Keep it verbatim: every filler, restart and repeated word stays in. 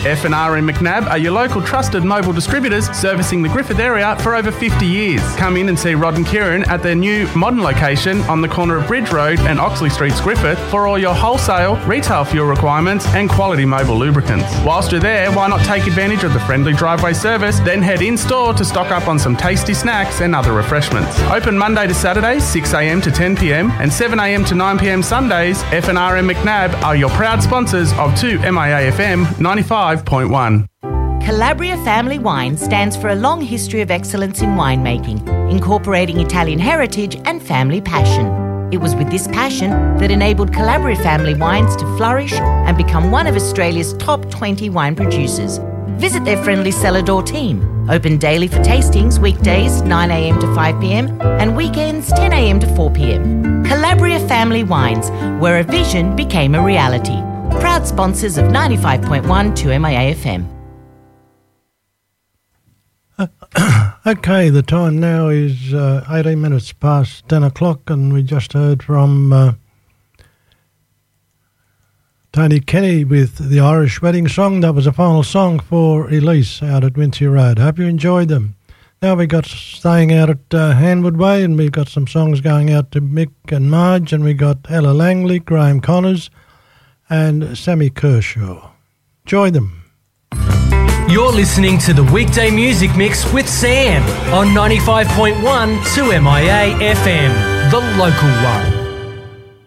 F and R in McNab are your local trusted mobile distributors servicing the Griffith area for over fifty years. Come in and see Rod and Kieran at their new modern location on the corner of Bridge Road and Oxley Streets, Griffith, for all your wholesale, retail fuel requirements and quality mobile lubricants. Whilst you're there, why not take advantage of the friendly driveway service, then head in-store to stock up on some tasty snacks and other refreshments. Open Monday to Saturday, six a m to ten p m and seven a m to nine p m Sundays. F and R in McNab are your proud sponsors of two M I A F M ninety-five point one. Calabria Family Wine stands for a long history of excellence in winemaking, incorporating Italian heritage and family passion. It was with this passion that enabled Calabria Family Wines to flourish and become one of Australia's top twenty wine producers. Visit their friendly cellar door team. Open daily for tastings, weekdays nine a m to five p m and weekends ten a m to four p m. Calabria Family Wines, where a vision became a reality. Proud sponsors of ninety-five point one two M I A F M. Okay, the time now is uh, eighteen minutes past ten o'clock, and we just heard from uh, Tony Kenny with the Irish Wedding Song. That was the final song for Elise out at Wincy Road. Hope you enjoyed them. Now we got staying out at uh, Hanwood Way, and we've got some songs going out to Mick and Marge, and we got Ella Langley, Graham Connors, and Sammy Kershaw. Enjoy them. You're listening to the Weekday Music Mix with Sam on ninety-five point one two M I A F M, the local one.